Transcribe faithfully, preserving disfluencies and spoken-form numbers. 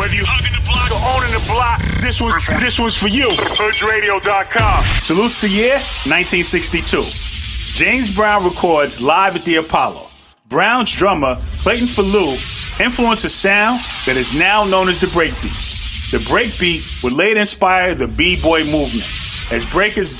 Whether you hugging the block or owning the block, this one, this one's for you. Hood Radio dot com. Salutes the year, nineteen sixty-two. James Brown records live at the Apollo. Brown's drummer, Clayton Falou, influenced a sound that is now known as the breakbeat. The breakbeat would later inspire the B-boy movement, as breakers